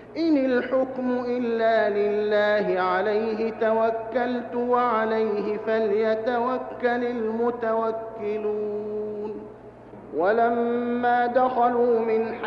إن الحكم إلا لله عليه توكلت وعليه فليتوكل المتوكلون ولما دخلوا من